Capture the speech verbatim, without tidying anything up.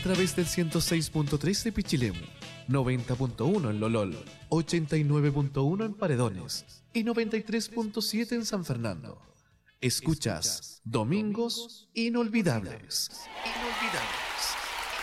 través del ciento seis punto tres de Pichilemu, noventa punto uno en Lolol, ochenta y nueve punto uno en Paredones y noventa y tres punto siete en San Fernando. Escuchas Domingos Inolvidables. Inolvidables.